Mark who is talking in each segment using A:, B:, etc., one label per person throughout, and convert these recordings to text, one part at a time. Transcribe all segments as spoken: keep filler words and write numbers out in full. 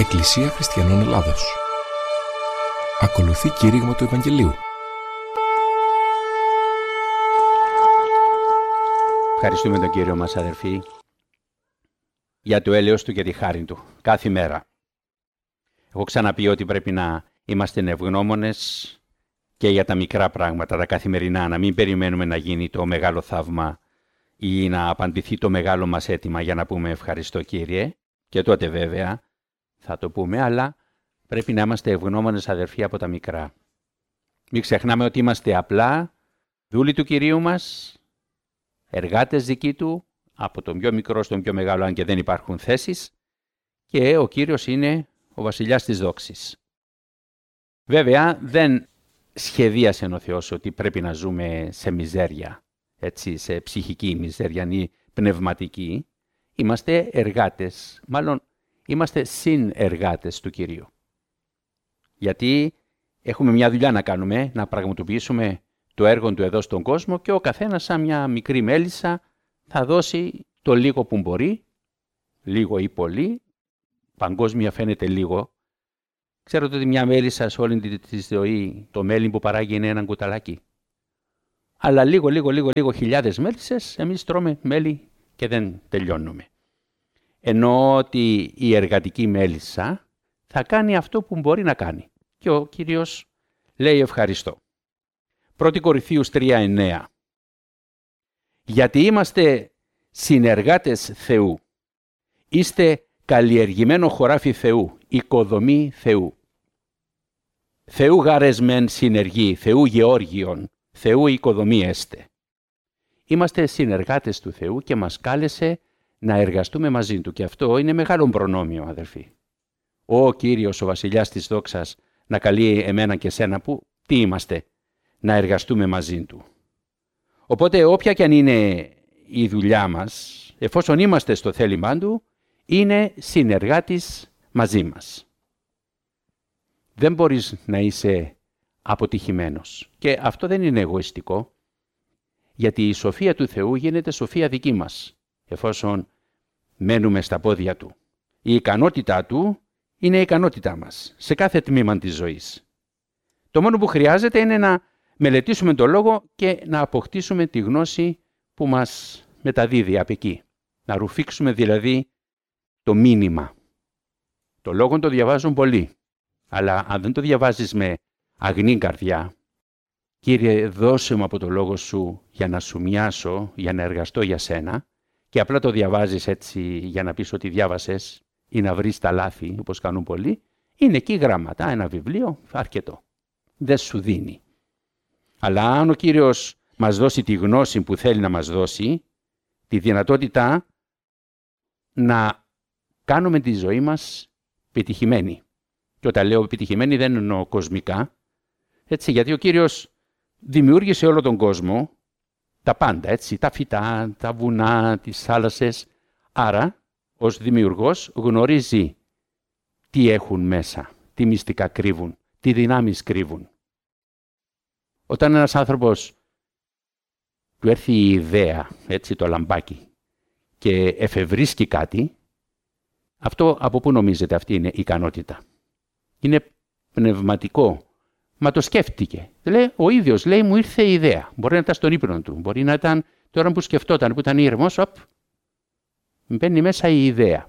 A: Εκκλησία Χριστιανών Ελλάδος. Ακολουθεί κήρυγμα του Ευαγγελίου.
B: Ευχαριστούμε τον Κύριο μας, αδερφοί, για το έλεος Του και τη χάρη Του, κάθε μέρα. Έχω ξαναπεί ότι πρέπει να είμαστε ευγνώμονες και για τα μικρά πράγματα, τα καθημερινά, να μην περιμένουμε να γίνει το μεγάλο θαύμα ή να απαντηθεί το μεγάλο μας αίτημα για να πούμε ευχαριστώ Κύριε, και τότε βέβαια θα το πούμε, αλλά πρέπει να είμαστε ευγνώμονες, αδερφοί, από τα μικρά. Μην ξεχνάμε ότι είμαστε απλά δούλοι του Κυρίου μας, εργάτες δικοί Του, από τον πιο μικρό στον πιο μεγάλο, αν και δεν υπάρχουν θέσεις, και ο Κύριος είναι ο βασιλιάς της δόξης. Βέβαια, δεν σχεδίασε ο Θεός ότι πρέπει να ζούμε σε μιζέρια, έτσι, σε ψυχική μιζέριανή, πνευματική. Είμαστε εργάτες, μάλλον είμαστε συνεργάτες του Κυρίου. Γιατί έχουμε μια δουλειά να κάνουμε, να πραγματοποιήσουμε το έργο Του εδώ στον κόσμο, και ο καθένας σαν μια μικρή μέλισσα θα δώσει το λίγο που μπορεί, λίγο ή πολύ. Παγκόσμια φαίνεται λίγο. Ξέρετε ότι μια μέλισσα σε όλη τη ζωή, το μέλι που παράγει είναι ένα κουταλάκι. Αλλά λίγο, λίγο, λίγο, λίγο χιλιάδες μέλισσες, εμείς τρώμε μέλι και δεν τελειώνουμε. Ενώ ότι η εργατική μέλισσα θα κάνει αυτό που μπορεί να κάνει. Και ο Κύριος λέει ευχαριστώ. πρώτη Κορινθίους τρία εννέα. Γιατί είμαστε συνεργάτες Θεού. Είστε καλλιεργημένο χωράφι Θεού, οικοδομή Θεού. Θεού γάρες μεν συνεργοί, Θεού γεώργιον, Θεού οικοδομή έστε. Είμαστε συνεργάτες του Θεού και μας κάλεσε να εργαστούμε μαζί Του, και αυτό είναι μεγάλο προνόμιο, αδερφοί. Ο Κύριος, ο βασιλιάς της δόξας, να καλεί εμένα και σένα, που τι είμαστε, να εργαστούμε μαζί Του. Οπότε όποια και αν είναι η δουλειά μας, εφόσον είμαστε στο θέλημά Του, είναι συνεργάτης μαζί μας. Δεν μπορείς να είσαι αποτυχημένος. Και αυτό δεν είναι εγωιστικό, γιατί η σοφία του Θεού γίνεται σοφία δική μας, εφόσον μένουμε στα πόδια Του. Η ικανότητά Του είναι η ικανότητά μας, σε κάθε τμήμα της ζωής. Το μόνο που χρειάζεται είναι να μελετήσουμε το Λόγο και να αποκτήσουμε τη γνώση που μας μεταδίδει απ' εκεί. Να ρουφήξουμε δηλαδή το μήνυμα. Το Λόγο το διαβάζουν πολλοί, αλλά αν δεν το διαβάζεις με αγνή καρδιά, Κύριε, δώσε μου από το Λόγο Σου για να Σου μοιάσω, για να εργαστώ για Σένα, και απλά το διαβάζεις έτσι για να πεις ότι διάβασες ή να βρεις τα λάθη, όπως κάνουν πολλοί, είναι εκεί γράμματα, ένα βιβλίο, αρκετό. Δεν σου δίνει. Αλλά αν ο Κύριος μας δώσει τη γνώση που θέλει να μας δώσει, τη δυνατότητα να κάνουμε τη ζωή μας πετυχημένη. Και όταν λέω πετυχημένη δεν εννοώ κοσμικά, έτσι, γιατί ο Κύριος δημιούργησε όλο τον κόσμο, τα πάντα, έτσι, τα φυτά, τα βουνά, τις θάλασσες. Άρα, ως δημιουργός γνωρίζει τι έχουν μέσα, τι μυστικά κρύβουν, τι δυνάμεις κρύβουν. Όταν ένας άνθρωπος του έρθει η ιδέα, έτσι, το λαμπάκι, και εφευρίσκει κάτι, αυτό από πού νομίζετε αυτή είναι η ικανότητα? Είναι πνευματικό. Μα το σκέφτηκε. Λέει, ο ίδιος λέει, μου ήρθε η ιδέα. Μπορεί να ήταν στον ύπνο του, μπορεί να ήταν τώρα που σκεφτόταν, που ήταν ήρεμος, οπ, μπαίνει μέσα η ιδέα.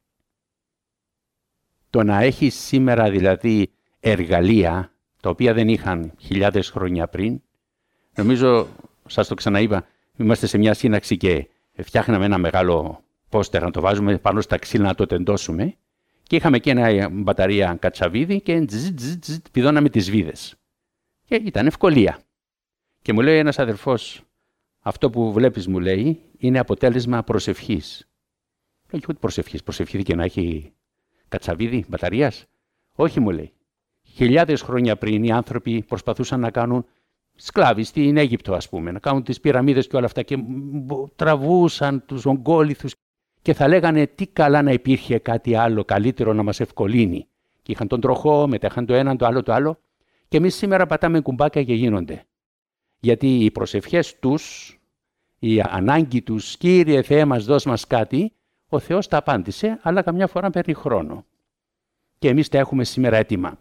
B: Το να έχει σήμερα δηλαδή εργαλεία, τα οποία δεν είχαν χιλιάδες χρόνια πριν, νομίζω, σας το ξαναείπα, είμαστε σε μια σύναξη και φτιάχναμε ένα μεγάλο πόστερ να το βάζουμε πάνω στα ξύλα να το τεντώσουμε, και είχαμε και ένα μπαταρία κατσαβίδι και τζζ, τζζ, τζζ, πηδώναμε τις βίδες. Και ήταν ευκολία. Και μου λέει ένας αδερφός, αυτό που βλέπεις, μου λέει, είναι αποτέλεσμα προσευχής. Όχι ότι προσευχής, προσευχήθηκε να έχει κατσαβίδι μπαταρίας. Όχι, μου λέει. Χιλιάδες χρόνια πριν οι άνθρωποι προσπαθούσαν να κάνουν σκλάβοι στην Αίγυπτο, ας πούμε, να κάνουν τις πυραμίδες και όλα αυτά, και τραβούσαν τους ογκόλιθους και θα λέγανε τι καλά να υπήρχε κάτι άλλο καλύτερο να μας ευκολύνει. Και είχαν τον τροχό, μετά είχαν το ένα, το άλλο, το άλλο. Και εμείς σήμερα πατάμε κουμπάκια και γίνονται. Γιατί οι προσευχές τους, η ανάγκη τους, Κύριε Θεέ μας δώσ' μας κάτι, ο Θεός τα απάντησε, αλλά καμιά φορά παίρνει χρόνο. και εμείς τα έχουμε σήμερα έτοιμα.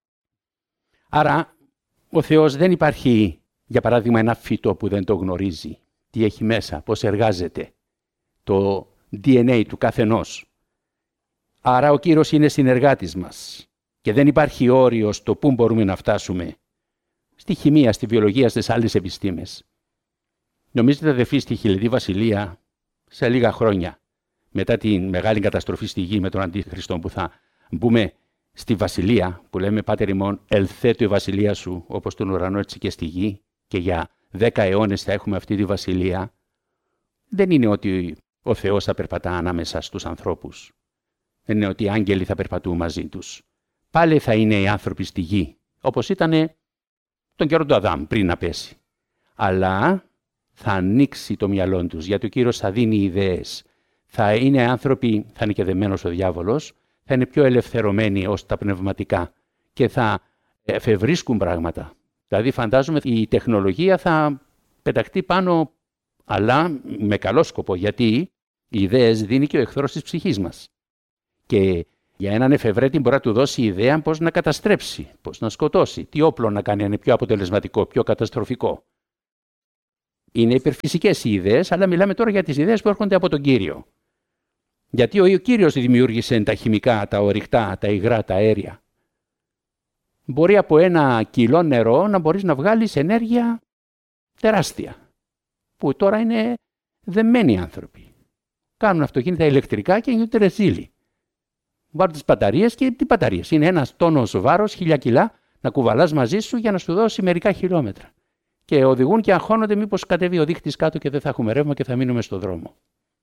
B: Άρα ο Θεός δεν υπάρχει, για παράδειγμα, ένα φυτό που δεν το γνωρίζει. Τι έχει μέσα, πώς εργάζεται, το ντι εν έι του καθενός. Άρα ο Κύριος είναι συνεργάτης μας και δεν υπάρχει όριο στο πού μπορούμε να φτάσουμε. Στη χημεία, στη βιολογία, στις άλλες επιστήμες. Νομίζετε, αδελφοί, στη Χιλιδή Βασιλεία, σε λίγα χρόνια, μετά την μεγάλη καταστροφή στη γη με τον Αντίχριστο, που θα μπούμε στη Βασιλεία, που λέμε «Πάτερ ημών, ελθέτω η Βασιλεία σου, όπως τον ουρανό έτσι και στη γη», και για δέκα αιώνες θα έχουμε αυτή τη Βασιλεία, δεν είναι ότι ο Θεός θα περπατά ανάμεσα στους ανθρώπους. Δεν είναι ότι οι άγγελοι θα περπατούν μαζί τους. Πάλι θα είναι οι άνθρωποι στη γη, όπως ήταν τον καιρό του Αδάμ πριν να πέσει. Αλλά θα ανοίξει το μυαλό τους, γιατί ο Κύριος θα δίνει ιδέες. Θα είναι άνθρωποι, θα είναι και δεμένος ο διάβολος, θα είναι πιο ελευθερωμένοι ως τα πνευματικά και θα εφευρίσκουν πράγματα. Δηλαδή φαντάζομαι η τεχνολογία θα πεταχτεί πάνω, αλλά με καλό σκοπό, γιατί οι ιδέες δίνει και ο εχθρός της ψυχής μας. Και για έναν εφευρέτη μπορεί να του δώσει ιδέα πώς να καταστρέψει, πώς να σκοτώσει, τι όπλο να κάνει, να είναι πιο αποτελεσματικό, πιο καταστροφικό. Είναι υπερφυσικές οι ιδέες, αλλά μιλάμε τώρα για τις ιδέες που έρχονται από τον Κύριο. Γιατί ο Κύριος δημιούργησε τα χημικά, τα ορυκτά, τα υγρά, τα αέρια. Μπορεί από ένα κιλό νερό να μπορείς να βγάλεις ενέργεια τεράστια, που τώρα είναι δεμένοι άνθρωποι. Κάνουν αυτοκίνητα ηλεκτρικά και νιώτε ρεζίλι. Βάλουν τις μπαταρίες και τι μπαταρίες. Είναι ένας τόνος βάρος, χίλια κιλά, να κουβαλάς μαζί σου για να σου δώσει μερικά χιλιόμετρα. Και οδηγούν και αγχώνονται μήπως κατέβει ο δείχτης κάτω και δεν θα έχουμε ρεύμα και θα μείνουμε στο δρόμο.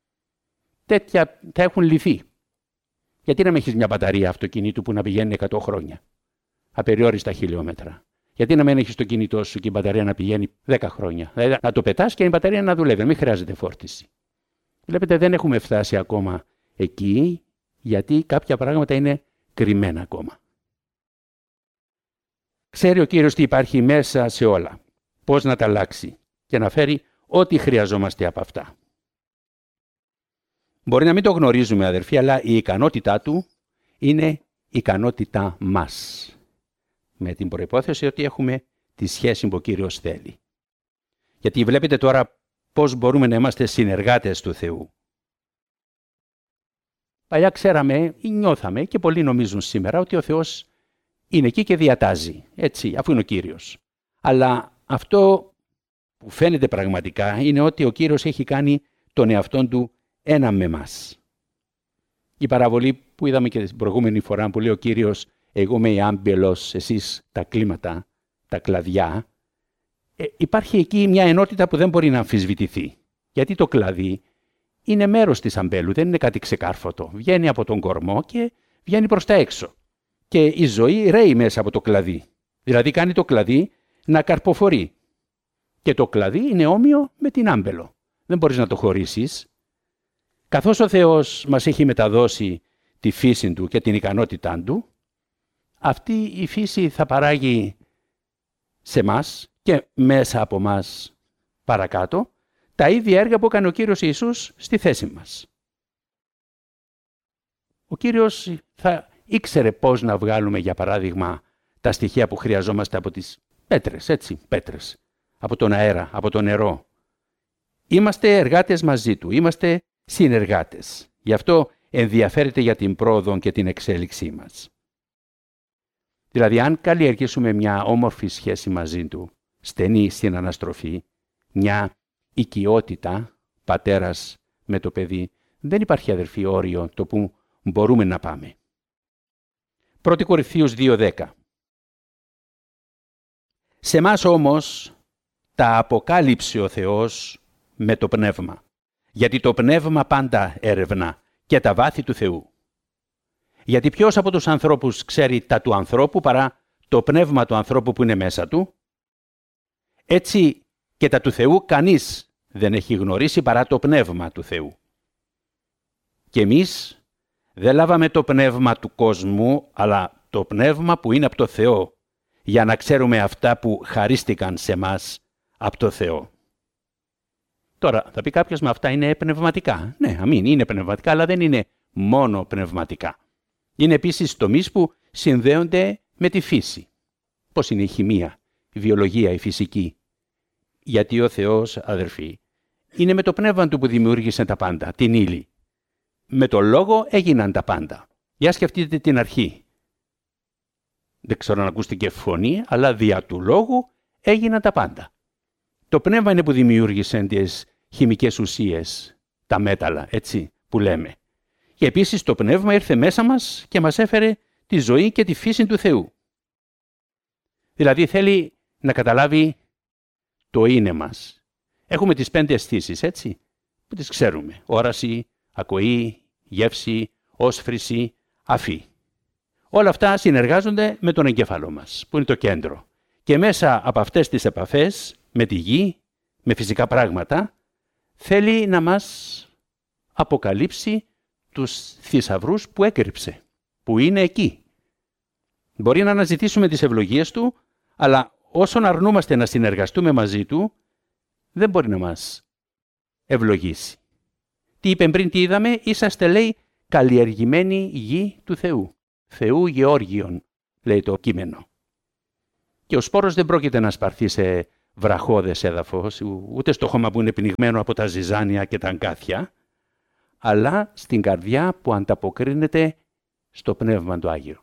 B: Τέτοια θα έχουν λυθεί. Γιατί να μην έχεις μια μπαταρία αυτοκινήτου που να πηγαίνει εκατό χρόνια, απεριόριστα χιλιόμετρα. Γιατί να μην έχεις το κινητό σου και η μπαταρία να πηγαίνει δέκα χρόνια. Δηλαδή να το πετάς και η μπαταρία να δουλεύει, να μην χρειάζεται φόρτιση. Βλέπετε, δεν έχουμε φτάσει ακόμα εκεί, γιατί κάποια πράγματα είναι κρυμμένα ακόμα. Ξέρει ο Κύριος τι υπάρχει μέσα σε όλα. Πώς να τα αλλάξει και να φέρει ό,τι χρειαζόμαστε από αυτά. Μπορεί να μην το γνωρίζουμε, αδερφοί, αλλά η ικανότητά του είναι η ικανότητά μας. Με την προϋπόθεση ότι έχουμε τη σχέση που ο Κύριος θέλει. Γιατί βλέπετε τώρα πώς μπορούμε να είμαστε συνεργάτες του Θεού. Παλιά ξέραμε ή νιώθαμε, και πολλοί νομίζουν σήμερα, ότι ο Θεός είναι εκεί και διατάζει, έτσι, αφού είναι ο Κύριος. Αλλά αυτό που φαίνεται πραγματικά είναι ότι ο Κύριος έχει κάνει τον εαυτόν του ένα με μας. Η παραβολή που είδαμε και την προηγούμενη φορά που λέει ο Κύριος «Εγώ είμαι η άμπελος, εσείς τα κλίματα, τα κλαδιά», ε, υπάρχει εκεί μια ενότητα που δεν μπορεί να αμφισβητηθεί. Γιατί το κλαδί είναι μέρος της αμπέλου, δεν είναι κάτι ξεκάρφωτο. Βγαίνει από τον κορμό και βγαίνει προς τα έξω. Και η ζωή ρέει μέσα από το κλαδί. Δηλαδή κάνει το κλαδί να καρποφορεί. Και το κλαδί είναι όμοιο με την άμπελο. Δεν μπορείς να το χωρίσεις. Καθώς ο Θεός μας έχει μεταδώσει τη φύση του και την ικανότητά του, αυτή η φύση θα παράγει σε μας και μέσα από μας παρακάτω τα ίδια έργα που έκανε ο Κύριος Ιησούς στη θέση μας. Ο Κύριος θα ήξερε πώς να βγάλουμε, για παράδειγμα, τα στοιχεία που χρειαζόμαστε από τις πέτρες, έτσι, πέτρες, από τον αέρα, από το νερό. Είμαστε εργάτες μαζί του, είμαστε συνεργάτες. Γι' αυτό ενδιαφέρεται για την πρόοδο και την εξέλιξή μας. Δηλαδή, αν καλλιεργήσουμε μια όμορφη σχέση μαζί του, στενή στην αναστροφή, μια οικειότητα πατέρας με το παιδί, δεν υπάρχει, αδερφοί, όριο το που μπορούμε να πάμε. πρώτη Κορινθίους δύο δέκα. Σε εμάς όμως τα αποκάλυψε ο Θεός με το πνεύμα, γιατί το πνεύμα πάντα έρευνα και τα βάθη του Θεού. Γιατί ποιος από τους ανθρώπους ξέρει τα του ανθρώπου παρά το πνεύμα του ανθρώπου που είναι μέσα του? Έτσι και τα του Θεού κανείς δεν έχει γνωρίσει παρά το πνεύμα του Θεού. Και εμείς δεν λάβαμε το πνεύμα του κόσμου, αλλά το πνεύμα που είναι από το Θεό, για να ξέρουμε αυτά που χαρίστηκαν σε μας από το Θεό. Τώρα θα πει κάποιος, με αυτά είναι πνευματικά. Ναι, αμήν, είναι πνευματικά, αλλά δεν είναι μόνο πνευματικά. Είναι επίσης τομείς που συνδέονται με τη φύση. Πώς είναι η χημεία, η βιολογία, η φυσική. Γιατί ο Θεός, αδερφοί, είναι με το πνεύμα του που δημιούργησε τα πάντα, την ύλη. Με το λόγο έγιναν τα πάντα. Για σκεφτείτε την αρχή. Δεν ξέρω αν ακούστηκε φωνή, αλλά δια του λόγου έγιναν τα πάντα. Το πνεύμα είναι που δημιούργησε τις χημικές ουσίες, τα μέταλλα, έτσι που λέμε. Και επίσης το πνεύμα ήρθε μέσα μας και μας έφερε τη ζωή και τη φύση του Θεού. Δηλαδή θέλει να καταλάβει το είναι μας. Έχουμε τις πέντε αισθήσεις, έτσι, που τις ξέρουμε. Όραση, ακοή, γεύση, όσφρηση, αφή. Όλα αυτά συνεργάζονται με τον εγκέφαλό μας, που είναι το κέντρο. Και μέσα από αυτές τις επαφές με τη γη, με φυσικά πράγματα, θέλει να μας αποκαλύψει τους θησαυρούς που έκρυψε, που είναι εκεί. Μπορεί να αναζητήσουμε τις ευλογίες του, αλλά όσον αρνούμαστε να συνεργαστούμε μαζί του, δεν μπορεί να μας ευλογήσει. Τι είπε πριν, τι είδαμε, είσαστε, λέει, καλλιεργημένη γη του Θεού. Θεού Γεώργιον, λέει το κείμενο. Και ο σπόρος δεν πρόκειται να σπαρθεί σε βραχώδες έδαφος, ούτε στο χώμα που είναι πνιγμένο από τα ζυζάνια και τα αγκάθια, αλλά στην καρδιά που ανταποκρίνεται στο Πνεύμα του Άγιο.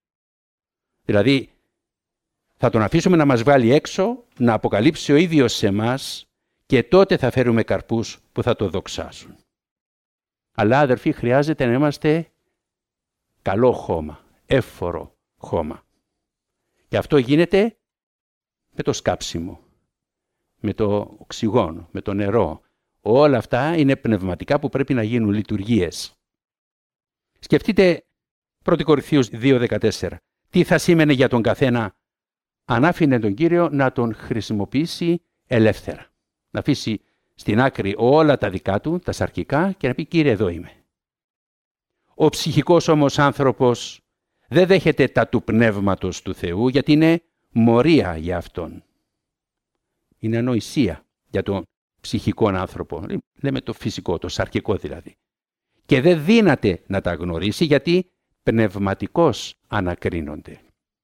B: Δηλαδή, θα τον αφήσουμε να μας βγάλει έξω, να αποκαλύψει ο ίδιος σε εμάς και τότε θα φέρουμε καρπούς που θα το δοξάσουν. Αλλά, αδερφοί, χρειάζεται να είμαστε καλό χώμα, εύφορο χώμα. Και αυτό γίνεται με το σκάψιμο, με το οξυγόνο, με το νερό. Όλα αυτά είναι πνευματικά που πρέπει να γίνουν λειτουργίες. Σκεφτείτε πρώτη Κορινθίους δύο δεκατέσσερα. Τι θα σήμαινε για τον καθένα αν άφηνε τον Κύριο να τον χρησιμοποιήσει ελεύθερα. Να αφήσει στην άκρη όλα τα δικά του, τα σαρκικά και να πει «Κύριε, εδώ είμαι». Ο ψυχικός όμως άνθρωπος δεν δέχεται τα του Πνεύματος του Θεού γιατί είναι μορία για αυτόν. Είναι ανοησία για τον ψυχικό άνθρωπο. Λέμε το φυσικό, το σαρκικό δηλαδή. Και δεν δύναται να τα γνωρίσει γιατί πνευματικώς ανακρίνονται.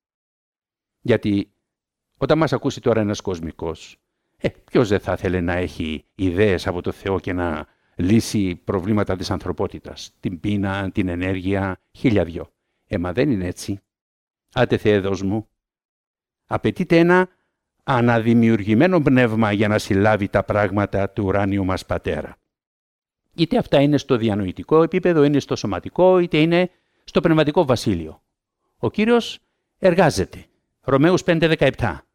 B: Γιατί όταν μας ακούσει τώρα ένας κοσμικός, ε, ποιος δεν θα ήθελε να έχει ιδέες από το Θεό και να λύσει προβλήματα της ανθρωπότητας, την πείνα, την ενέργεια, χίλια δυο. Ε, μα δεν είναι έτσι. Άτε Θεέ δώσ' μου. Απαιτείται ένα αναδημιουργημένο πνεύμα για να συλλάβει τα πράγματα του ουράνιου μας Πατέρα. Είτε αυτά είναι στο διανοητικό επίπεδο, είναι στο σωματικό, είτε είναι στο πνευματικό βασίλειο. Ο Κύριος εργάζεται. Ρωμαίους πέντε δεκαεπτά.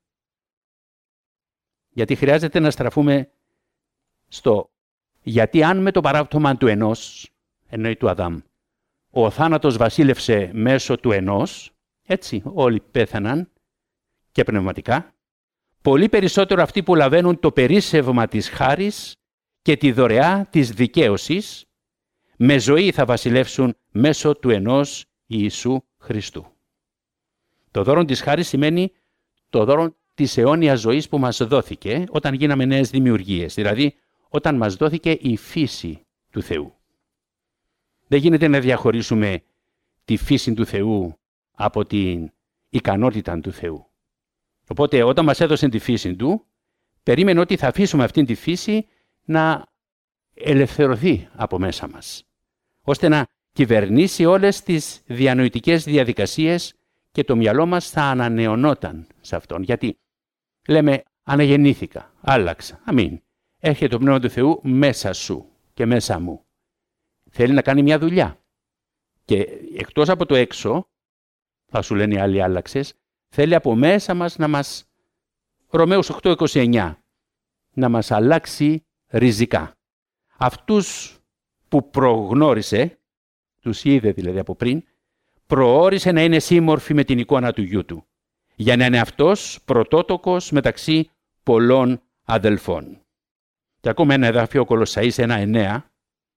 B: Γιατί χρειάζεται να στραφούμε στο γιατί αν με το παράπτωμα του ενός, εννοεί του Αδάμ, ο θάνατος βασίλευσε μέσω του ενός, έτσι όλοι πέθαναν και πνευματικά, πολύ περισσότερο αυτοί που λαβαίνουν το περίσσευμα της χάρης και τη δωρεά της δικαίωσης, με ζωή θα βασιλεύσουν μέσω του ενός Ιησού Χριστού. Το δώρο της χάρης σημαίνει το δώρο της αιώνιας ζωής που μας δόθηκε όταν γίναμε νέες δημιουργίες, δηλαδή όταν μας δόθηκε η φύση του Θεού. Δεν γίνεται να διαχωρίσουμε τη φύση του Θεού από την ικανότητα του Θεού. Οπότε όταν μας έδωσε τη φύση του, περίμενε ότι θα αφήσουμε αυτήν τη φύση να ελευθερωθεί από μέσα μας, ώστε να κυβερνήσει όλες τις διανοητικές διαδικασίες και το μυαλό μας θα ανανεωνόταν σε αυτόν. Γιατί λέμε αναγεννήθηκα, άλλαξα, αμήν. Έρχεται το Πνεύμα του Θεού μέσα σου και μέσα μου. Θέλει να κάνει μια δουλειά. Και εκτός από το έξω, θα σου λένε οι άλλοι άλλαξες, θέλει από μέσα μας να μας, Ρωμαίους οκτώ είκοσι εννιά, να μας αλλάξει ριζικά. Αυτούς που προγνώρισε, τους είδε δηλαδή από πριν, προόρισε να είναι σύμμορφοι με την εικόνα του Γιού του, για να είναι αυτός πρωτότοκος μεταξύ πολλών αδελφών. Και ακόμα ένα εδάφιο Κολοσσαείς ένα εννέα,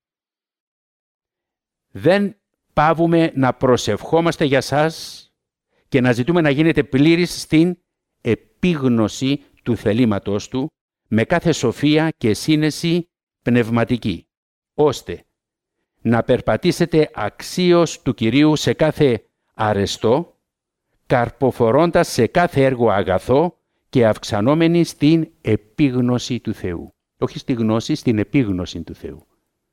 B: δεν παύουμε να προσευχόμαστε για σας και να ζητούμε να γίνετε πλήρεις στην επίγνωση του θελήματος του με κάθε σοφία και σύνεση πνευματική, ώστε να περπατήσετε αξίως του Κυρίου σε κάθε αρεστό, καρποφορώντας σε κάθε έργο αγαθό και αυξανόμενοι στην επίγνωση του Θεού. Όχι στη γνώση, στην επίγνωση του Θεού.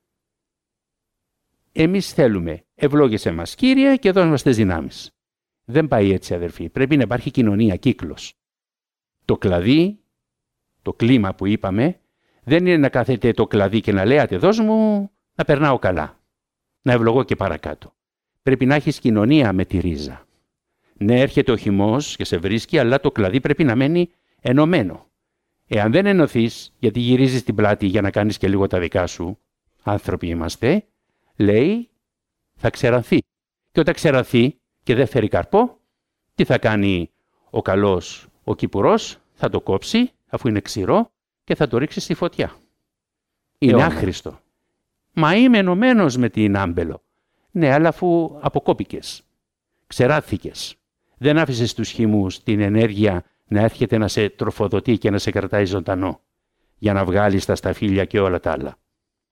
B: Εμείς θέλουμε, ευλόγησέ μας Κύριε και δώσ' μας τις δυνάμεις. Δεν πάει έτσι αδερφοί, πρέπει να υπάρχει κοινωνία, κύκλος. Το κλαδί, το κλίμα που είπαμε, δεν είναι να κάθεται το κλαδί και να λέτε δώσ' μου να περνάω καλά, να ευλογώ και παρακάτω. Πρέπει να έχεις κοινωνία με τη ρίζα. Ναι, έρχεται ο χειμός και σε βρίσκει, αλλά το κλαδί πρέπει να μένει ενωμένο. Εάν δεν ενωθείς, γιατί γυρίζεις την πλάτη για να κάνεις και λίγο τα δικά σου, άνθρωποι είμαστε, λέει, θα ξεραθεί. Και όταν ξεραθεί και δεν φέρει καρπό, τι θα κάνει ο καλός, ο κυπουρός, θα το κόψει, αφού είναι ξηρό, και θα το ρίξει στη φωτιά. Είναι άχρηστο. Μα είμαι ενωμένος με την άμπελο. Ναι, αλλά αφού αποκόπηκες, ξεράθηκες, δεν άφησες τους χυμούς την ενέργεια να έρχεται να σε τροφοδοτεί και να σε κρατάει ζωντανό, για να βγάλεις τα σταφύλια και όλα τα άλλα.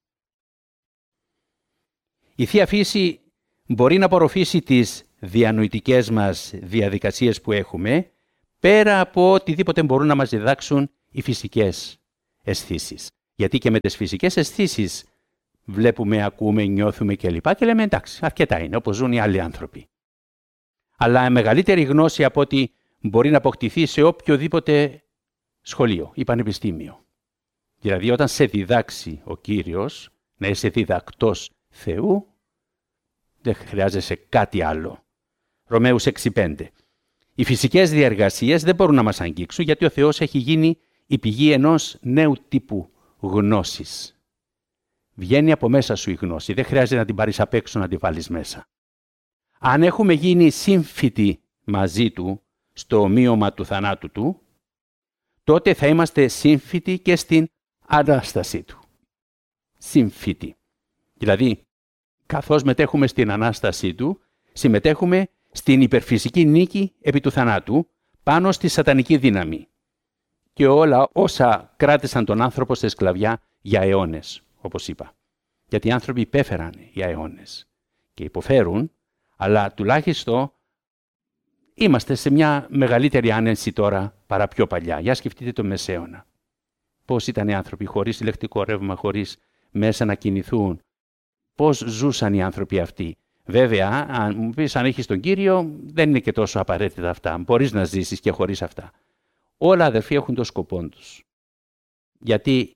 B: Η Θεία Φύση μπορεί να απορροφήσει τις διανοητικές μας διαδικασίες που έχουμε, πέρα από οτιδήποτε μπορούν να μας διδάξουν οι φυσικές αισθήσεις. Γιατί και με τις φυσικές αισθήσεις βλέπουμε, ακούμε, νιώθουμε κλπ. Και λέμε εντάξει, αρκετά είναι, όπως ζουν οι άλλοι άνθρωποι. Αλλά μεγαλύτερη γνώση από ότι μπορεί να αποκτηθεί σε οποιοδήποτε σχολείο ή πανεπιστήμιο. Δηλαδή όταν σε διδάξει ο Κύριος, να είσαι διδακτός Θεού, δεν χρειάζεσαι κάτι άλλο. Ρωμαίους έξι πέντε. Οι φυσικές διεργασίες δεν μπορούν να μας αγγίξουν, γιατί ο Θεός έχει γίνει η πηγή ενός νέου τύπου γνώσης. Βγαίνει από μέσα σου η γνώση, δεν χρειάζεται να την πάρεις απ' έξω να την βάλεις μέσα. Αν έχουμε γίνει σύμφυτοι μαζί του, στο ομοίωμα του θανάτου του, τότε θα είμαστε σύμφυτοι και στην Ανάστασή του. Σύμφυτοι. Δηλαδή, καθώς μετέχουμε στην Ανάστασή του, συμμετέχουμε στην υπερφυσική νίκη επί του θανάτου, πάνω στη σατανική δύναμη. Και όλα όσα κράτησαν τον άνθρωπο σε σκλαβιά για αιώνες, όπως είπα. Γιατί οι άνθρωποι υπέφεραν για αιώνες και υποφέρουν, αλλά τουλάχιστον είμαστε σε μια μεγαλύτερη άνεση τώρα παρά πιο παλιά. Για σκεφτείτε το Μεσαίωνα. Πώς ήταν οι άνθρωποι χωρίς ηλεκτρικό ρεύμα, χωρίς μέσα να κινηθούν. Πώς ζούσαν οι άνθρωποι αυτοί. Βέβαια, αν μου πεις αν έχεις τον Κύριο, δεν είναι και τόσο απαραίτητα αυτά. Μπορείς να ζήσεις και χωρίς αυτά. Όλα αδερφοί έχουν το σκοπό τους. Γιατί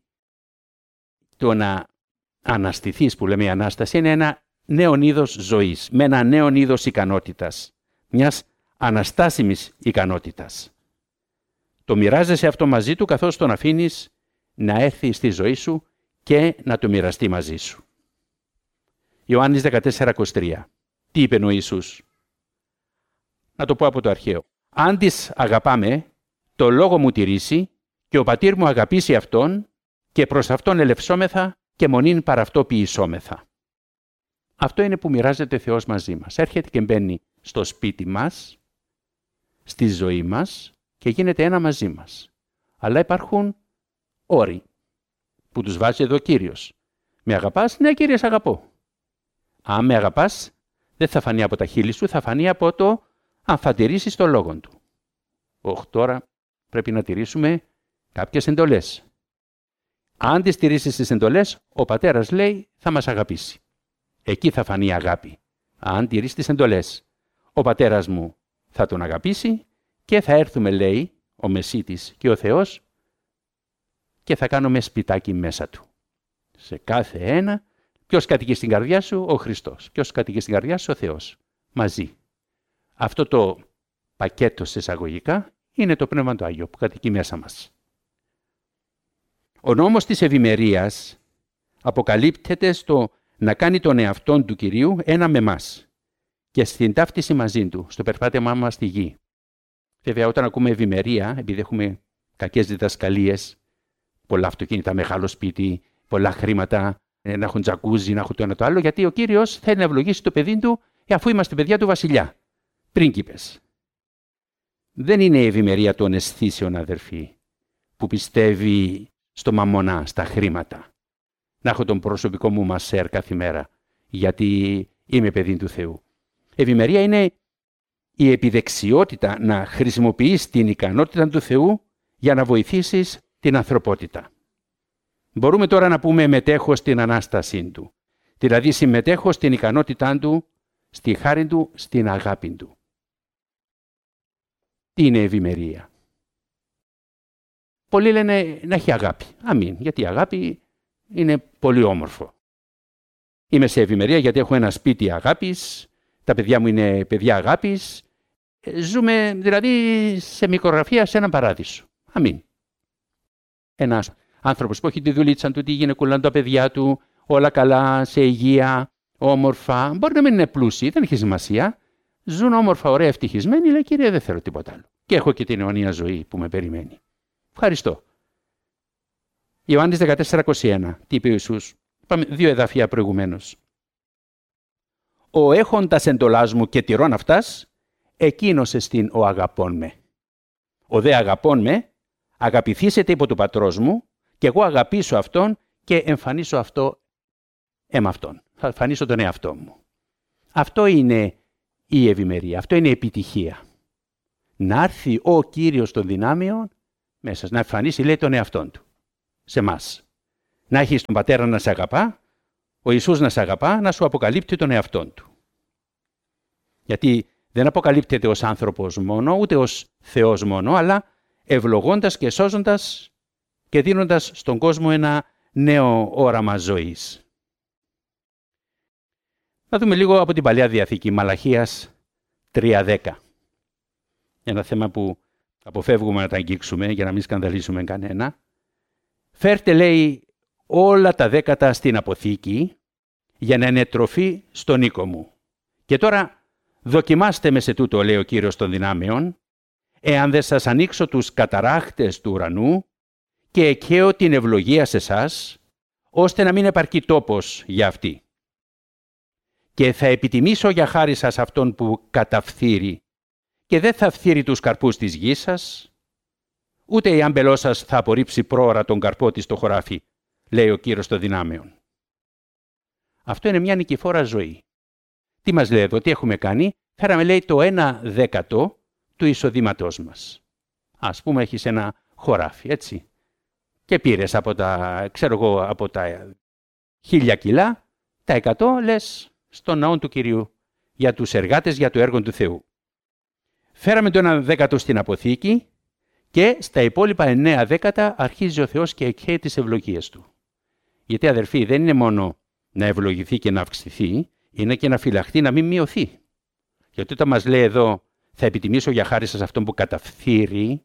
B: το να αναστηθείς που λέμε η Ανάσταση είναι ένα νέο είδος ζωής, με ένα νέο είδος ικανότητας, μιας αναστάσιμης ικανότητας. Το μοιράζεσαι αυτό μαζί του καθώς τον αφήνεις να έρθει στη ζωή σου και να το μοιραστεί μαζί σου. Ιωάννης δεκατέσσερα είκοσι τρία. Τι είπε ο Ιησούς? Να το πω από το αρχαίο. Αν τις αγαπάμε, το λόγο μου τηρήσει και ο πατήρ μου αγαπήσει αυτόν και προς αυτόν ελευσόμεθα και μονήν παρά αυτό ποιησόμεθα. Αυτό είναι που μοιράζεται ο Θεός μαζί μας. Έρχεται και μπαίνει στο σπίτι μας, στη ζωή μας και γίνεται ένα μαζί μας. Αλλά υπάρχουν όροι που τους βάζει εδώ ο Κύριος. Με αγαπάς? Ναι, Κύριε, σ' αγαπώ. Αν με αγαπάς, δεν θα φανεί από τα χείλη σου, θα φανεί από το αν θα τηρήσεις το λόγο του. Όχι, τώρα πρέπει να τηρήσουμε κάποιες εντολές. Αν τις τηρήσεις τις εντολές, ο πατέρας λέει θα μας αγαπήσει. Εκεί θα φανεί η αγάπη. Αν τηρείς τις εντολές, ο πατέρας μου θα τον αγαπήσει και θα έρθουμε, λέει, ο Μεσίτης και ο Θεός και θα κάνουμε σπιτάκι μέσα του. Σε κάθε ένα, ποιος κατοικεί στην καρδιά σου? Ο Χριστός. Ποιος κατοικεί στην καρδιά σου? Ο Θεός. Μαζί. Αυτό το πακέτο σε εισαγωγικά είναι το Πνεύμα του Άγιο που κατοικεί μέσα μας. Ο νόμος της ευημερίας αποκαλύπτεται στο να κάνει τον εαυτόν του Κυρίου ένα με εμάς και στην ταύτιση μαζί του, στο περπάτημά μας στη γη. Βέβαια, όταν ακούμε ευημερία, επειδή έχουμε κακές διδασκαλίες, πολλά αυτοκίνητα, μεγάλο σπίτι, πολλά χρήματα, να έχουν τζακούζι, να έχουν το ένα το άλλο, γιατί ο Κύριος θέλει να ευλογήσει το παιδί του, αφού είμαστε παιδιά του βασιλιά, πρίγκιπες. Δεν είναι η ευημερία των αισθήσεων, αδερφοί, που πιστεύει στο μαμονά, στα χρήματα. Να έχω τον προσωπικό μου μασέρ κάθε μέρα γιατί είμαι παιδί του Θεού. Ευημερία είναι η επιδεξιότητα να χρησιμοποιείς την ικανότητα του Θεού για να βοηθήσεις την ανθρωπότητα. Μπορούμε τώρα να πούμε μετέχω στην Ανάστασή Του. Δηλαδή συμμετέχω στην ικανότητά Του, στη χάρη Του, στην αγάπη Του. Τι είναι ευημερία? Πολλοί λένε να έχει αγάπη. Αμήν, γιατί η αγάπη είναι πολύ όμορφο. Είμαι σε ευημερία γιατί έχω ένα σπίτι αγάπης, τα παιδιά μου είναι παιδιά αγάπης, ζούμε δηλαδή σε μικρογραφία σε έναν παράδεισο. Αμήν. Ένας άνθρωπος που έχει τη δουλίτσα του, τη γυναικούλα, τα παιδιά του, όλα καλά, σε υγεία, όμορφα, μπορεί να μην είναι πλούσιοι, δεν έχει σημασία. Ζουν όμορφα, ωραία, ευτυχισμένοι, λέει Κύριε, δεν θέλω τίποτα άλλο. Και έχω και την αιωνία ζωή που με περιμένει. Ευχαριστώ. Ιωάννης δεκατέσσερα είκοσι ένα. Τι είπε ο Ιησούς? Πάμε δύο εδάφια προηγουμένως. Ο έχοντας εντολάς μου και τηρών αυτάς, εκείνος εστίν ο αγαπών με. Ο δε αγαπών με, αγαπηθήσετε υπό του πατρός μου, και εγώ αγαπήσω αυτόν και εμφανίσω αυτό εμ' αυτόν. Θα εμφανίσω τον εαυτό μου. Αυτό είναι η ευημερία, αυτό είναι η επιτυχία. Να έρθει ο Κύριος των δυνάμεων μέσα, να εμφανίσει, λέει, τον εαυτόν του σε εμάς. Να έχεις τον Πατέρα να σε αγαπά, ο Ιησούς να σε αγαπά, να σου αποκαλύπτει τον εαυτόν του. Γιατί δεν αποκαλύπτεται ως άνθρωπος μόνο, ούτε ως Θεός μόνο, αλλά ευλογώντας και σώζοντας και δίνοντας στον κόσμο ένα νέο όραμα ζωής. Να δούμε λίγο από την Παλιά Διαθήκη, Μαλαχίας τρία δέκα. Ένα θέμα που αποφεύγουμε να τα αγγίξουμε για να μην σκανδαλίσουμε κανένα. Φέρτε, λέει, όλα τα δέκατα στην αποθήκη για να είναι τροφή στον οίκο μου. Και τώρα δοκιμάστε με σε τούτο, λέει ο Κύριος των δυνάμεων, εάν δεν σας ανοίξω τους καταράχτες του ουρανού και εκχέω την ευλογία σε εσάς, ώστε να μην επαρκεί τόπος για αυτή. Και θα επιτιμήσω για χάρη σας αυτόν που καταφθείρει και δεν θα φθείρει τους καρπούς της γης σας, ούτε η άμπελός σας θα απορρίψει πρόωρα τον καρπό της στο χωράφι, λέει ο Κύριος των δυνάμεων. Αυτό είναι μια νικηφόρα ζωή. Τι μας λέει εδώ, τι έχουμε κάνει? Φέραμε, λέει, το ένα δέκατο του εισοδήματός μας. Ας πούμε έχεις ένα χωράφι, έτσι. Και πήρες από τα, ξέρω εγώ, από τα χίλια κιλά, τα εκατό λες στον ναό του Κυρίου, για τους εργάτες, για το έργο του Θεού. Φέραμε το ένα δέκατο στην αποθήκη και στα υπόλοιπα εννέα δέκατα αρχίζει ο Θεός και εκχέει τις ευλογίες του. Γιατί, αδερφοί, δεν είναι μόνο να ευλογηθεί και να αυξηθεί, είναι και να φυλαχτεί, να μην μειωθεί. Γιατί όταν μας λέει εδώ, θα επιτιμήσω για χάρη σας αυτόν που καταφθείρει,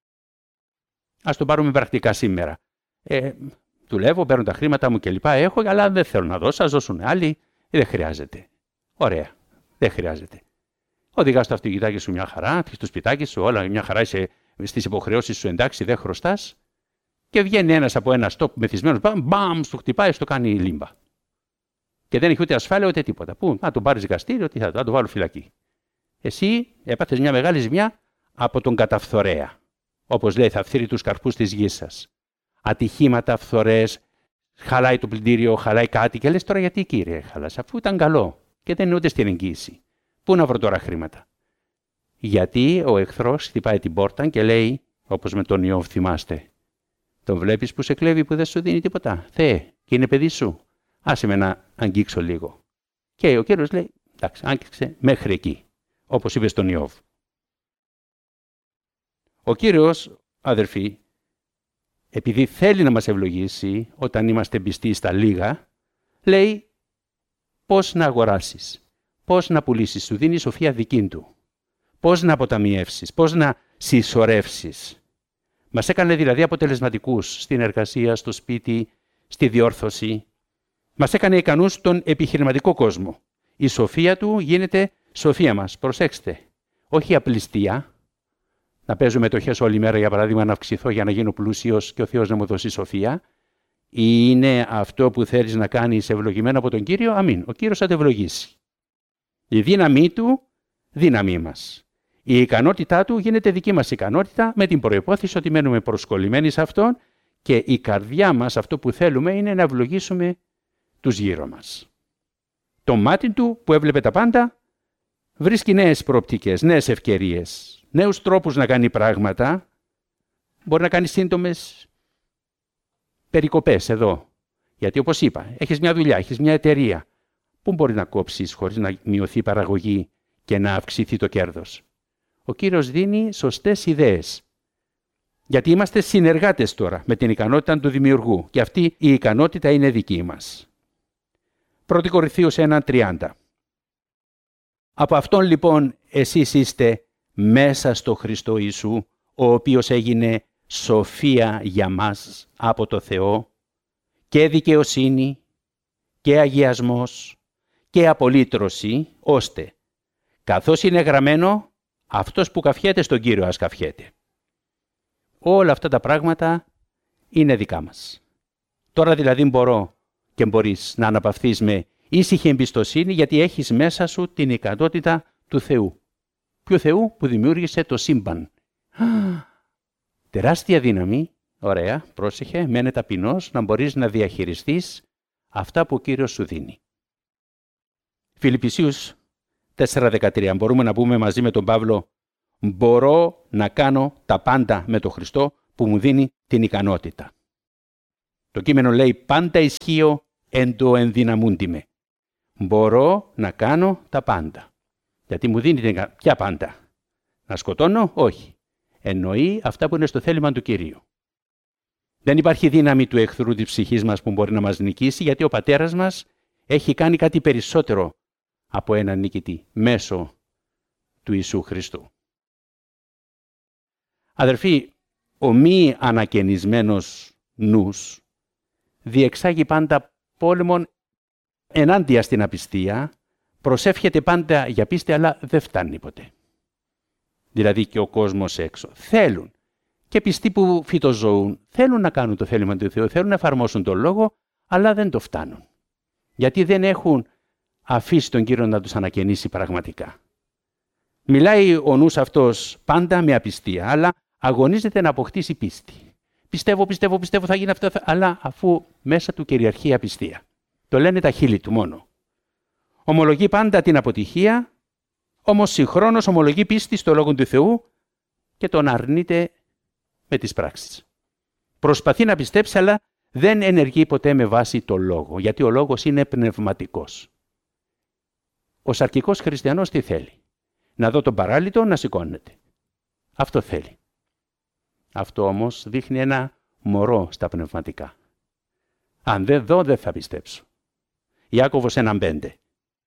B: ας το πάρουμε πρακτικά σήμερα. Ε, δουλεύω, παίρνω τα χρήματα μου κλπ. Έχω, αλλά δεν θέλω να δώσω, ας δώσουν άλλοι. Δεν χρειάζεται. Ωραία, δεν χρειάζεται. Οδηγάς το αυτοκινητάκι σου μια χαρά, το σπιτάκι σου, όλα μια χαρά, είσαι στις υποχρεώσεις σου, εντάξει, δεν χρωστάς. Και βγαίνει ένας από ένα στόπ μεθυσμένος, μπαμ, σου χτυπάει, στο κάνει λίμπα. Και δεν έχει ούτε ασφάλεια ούτε τίποτα. Πού, να τον πάρει δικαστήριο, τι θα το, να τον βάλω φυλακή. Εσύ έπαθες μια μεγάλη ζημιά από τον καταφθορέα. Όπως λέει, θα φθείρει τους καρπούς της γης σας. Ατυχήματα, φθορές, χαλάει το πλυντήριο, χαλάει κάτι. Και λες τώρα, γιατί, κύριε, χαλάς, αφού ήταν καλό και δεν είναι ούτε στην εγγύηση. Πού να βρω τώρα χρήματα? Γιατί ο εχθρός χτυπάει την πόρτα και λέει, όπως με τον Ιώβ, θυμάστε, τον βλέπεις που σε κλέβει, που δεν σου δίνει τίποτα? Θεέ, και είναι παιδί σου. Άσε με να αγγίξω λίγο. Και ο Κύριος λέει, εντάξει, άγγιξε μέχρι εκεί, όπως είπε στον Ιώβ. Ο Κύριος, αδερφοί, επειδή θέλει να μας ευλογήσει όταν είμαστε πιστοί στα λίγα, λέει πώς να αγοράσεις, πώς να πουλήσεις, σου δίνει σοφία δική του, πώς να αποταμιεύσεις, πώς να συσσωρεύσεις. Μας έκανε δηλαδή αποτελεσματικούς στην εργασία, στο σπίτι, στη διόρθωση. Μας έκανε ικανούς στον επιχειρηματικό κόσμο. Η σοφία του γίνεται σοφία μας. Προσέξτε, όχι απληστία. Να παίζω μετοχές όλη μέρα, για παράδειγμα, να αυξηθώ για να γίνω πλούσιος και ο Θεός να μου δώσει σοφία. Είναι αυτό που θέλεις να κάνεις ευλογημένο από τον Κύριο? Αμήν. Ο Κύριος θα το ευλογήσει. Η δύναμή του, δύναμή μας. Η ικανότητά του γίνεται δική μας ικανότητα, με την προϋπόθεση ότι μένουμε προσκολλημένοι σε αυτόν και η καρδιά μας, αυτό που θέλουμε, είναι να ευλογήσουμε τους γύρω μας. Το μάτι του που έβλεπε τα πάντα βρίσκει νέες προοπτικές, νέες ευκαιρίες, νέους τρόπους να κάνει πράγματα. Μπορεί να κάνει σύντομες περικοπές εδώ. Γιατί όπως είπα, έχεις μια δουλειά, έχεις μια εταιρεία. Πού μπορεί να κόψεις χωρίς να μειωθεί η παραγωγή και να αυξηθεί το κέρδος? Ο Κύριος δίνει σωστές ιδέες. Γιατί είμαστε συνεργάτες τώρα με την ικανότητα του δημιουργού και αυτή η ικανότητα είναι δική μας. πρώτη Κορινθίους ένα τριάντα. Από αυτόν λοιπόν εσείς είστε μέσα στο Χριστό Ιησού, ο οποίος έγινε σοφία για μας από το Θεό και δικαιοσύνη και αγιασμός και απολύτρωση, ώστε καθώς είναι γραμμένο, αυτός που καφιέται στον Κύριο ας καφιέται. Όλα αυτά τα πράγματα είναι δικά μας. Τώρα δηλαδή μπορώ και μπορείς να αναπαυθείς με ήσυχη εμπιστοσύνη, γιατί έχεις μέσα σου την ικανότητα του Θεού. Ποιου Θεού? Που δημιούργησε το σύμπαν. Τεράστια δύναμη, ωραία, πρόσεχε, μένε ταπεινός να μπορείς να διαχειριστείς αυτά που ο Κύριος σου δίνει. Φιλιππισίους τέσσερα δεκατρία. Μπορούμε να πούμε μαζί με τον Παύλο, μπορώ να κάνω τα πάντα με τον Χριστό που μου δίνει την ικανότητα. Το κείμενο λέει πάντα ισχύω εν το ενδυναμούντι με. Μπορώ να κάνω τα πάντα. Γιατί μου δίνει την ικανότητα. Ποια πάντα? Να σκοτώνω? Όχι. Εννοεί αυτά που είναι στο θέλημα του Κυρίου. Δεν υπάρχει δύναμη του εχθρού της ψυχής μας που μπορεί να μας νικήσει, γιατί ο πατέρας μας έχει κάνει κάτι περισσότερο από έναν νικητή μέσω του Ιησού Χριστού. Αδερφοί, ο μη ανακαινισμένος νους διεξάγει πάντα πόλεμον ενάντια στην απιστία, προσεύχεται πάντα για πίστη, αλλά δεν φτάνει ποτέ. Δηλαδή και ο κόσμος έξω θέλουν, και πιστοί που φυτοζωούν θέλουν να κάνουν το θέλημα του Θεού, θέλουν να εφαρμόσουν τον λόγο, αλλά δεν το φτάνουν. Γιατί δεν έχουν αφήσει τον Κύριο να τους ανακαινήσει πραγματικά. Μιλάει ο νους αυτός πάντα με απιστία, αλλά αγωνίζεται να αποκτήσει πίστη. Πιστεύω, πιστεύω, πιστεύω θα γίνει αυτό, αλλά αφού μέσα του κυριαρχεί η απιστία. Το λένε τα χείλη του μόνο. Ομολογεί πάντα την αποτυχία, όμως συγχρόνως ομολογεί πίστη στο Λόγο του Θεού και τον αρνείται με τις πράξεις. Προσπαθεί να πιστέψει, αλλά δεν ενεργεί ποτέ με βάση το Λόγο, γιατί ο Λόγος είναι πνευματικός. Ο σαρκικός χριστιανός τι θέλει? Να δω τον παράλυτο να σηκώνεται. Αυτό θέλει. Αυτό όμως δείχνει ένα μωρό στα πνευματικά. Αν δεν δω, δεν θα πιστέψω. Ιάκωβος ένα πέντε.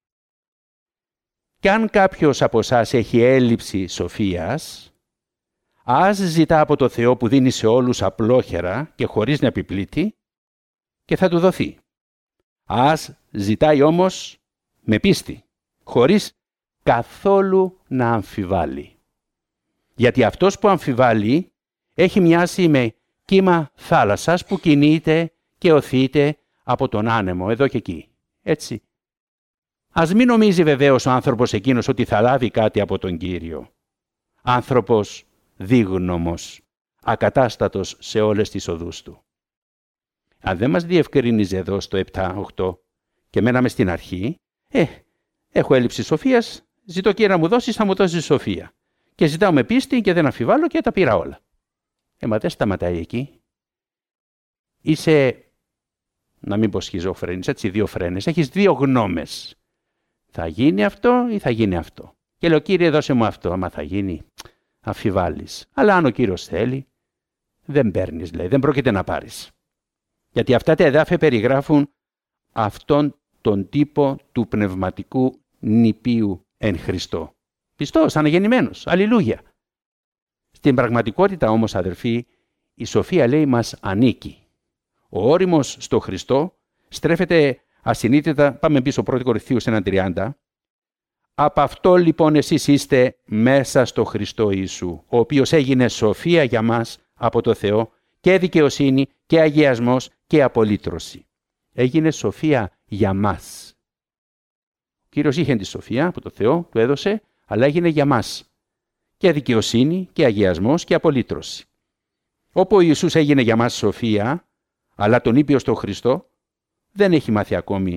B: Κι αν κάποιος από εσάς έχει έλλειψη σοφίας, ας ζητά από το Θεό που δίνει σε όλους απλόχερα και χωρίς να επιπλήττει, και θα του δοθεί. Ας ζητάει όμως με πίστη, χωρίς καθόλου να αμφιβάλλει. Γιατί αυτός που αμφιβάλλει έχει μοιάσει με κύμα θάλασσας που κινείται και οθείται από τον άνεμο εδώ και εκεί. Έτσι. Ας μην νομίζει βεβαίως ο άνθρωπος εκείνος ότι θα λάβει κάτι από τον Κύριο. Άνθρωπος δίγνωμος, ακατάστατος σε όλες τις οδούς του. Αν δεν μας διευκρινίζει εδώ στο επτά οκτώ και μέναμε στην αρχή, ε, έχω έλλειψη σοφίας, ζητώ Κύριε να μου δώσεις, θα μου δώσεις σοφία. Και ζητάω με πίστη και δεν αμφιβάλλω και τα πήρα όλα. Ε, μα δεν σταματάει εκεί. Είσαι, να μην πω σχιζόφρενης, έτσι δύο φρένες, έχεις δύο γνώμες. Θα γίνει αυτό ή θα γίνει αυτό. Και λέω Κύριε δώσε μου αυτό, άμα θα γίνει, αμφιβάλλεις. Αλλά αν ο Κύριος θέλει, δεν παίρνεις λέει, δεν πρόκειται να πάρεις. Γιατί αυτά τα εδάφια περιγράφουν αυτόν τον τύπο του πνευματικού νηπίου εν Χριστώ. Πιστός, αναγεννημένος, αλληλούια. Στην πραγματικότητα όμως αδερφοί, η σοφία λέει μας ανήκει. Ο όριμος στο Χριστό στρέφεται ασυνείδητα, πάμε πίσω πρώτη Κορινθίους ένα τριάντα. Από αυτό λοιπόν εσείς είστε μέσα στο Χριστό Ιησού, ο οποίος έγινε σοφία για μας από το Θεό και δικαιοσύνη και αγιασμός και απολύτρωση. Έγινε σοφία για μας. Ο Κύριος είχε τη σοφία από το Θεό, του έδωσε, αλλά έγινε για μας. Και δικαιοσύνη και αγιασμός και απολύτρωση. Όπου ο Ιησούς έγινε για μας σοφία, αλλά τον ήπιο στο Χριστό, δεν έχει μάθει ακόμη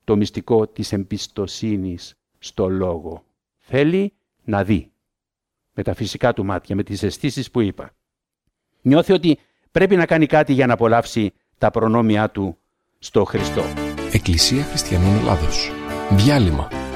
B: το μυστικό της εμπιστοσύνης στο λόγο. Θέλει να δει με τα φυσικά του μάτια, με τις αισθήσεις που είπα. Νιώθει ότι πρέπει να κάνει κάτι για να απολαύσει τα προνόμια του στο Χριστό.
A: Εκκλησία Χριστιανών Ελλάδος. Διάλειμμα.